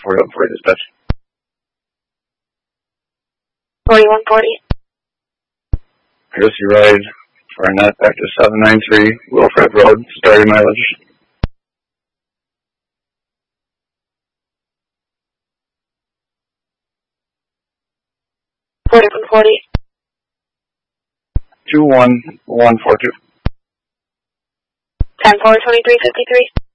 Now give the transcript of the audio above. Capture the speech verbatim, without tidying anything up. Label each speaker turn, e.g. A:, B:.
A: forty-one forty dispatch.
B: forty-one forty.
A: Courtesy ride for a net back to seven nine three Wilfred Road, starting mileage.
B: forty-one forty.
A: two one one four two.
B: ten four twenty-three fifty-three.